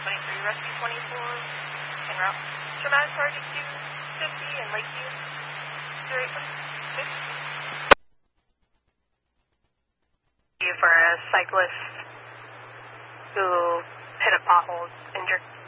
23, Rescue 24, en route. Traumatic target 250 in Lakeview, 0816. For a cyclist who hit a pothole, injured.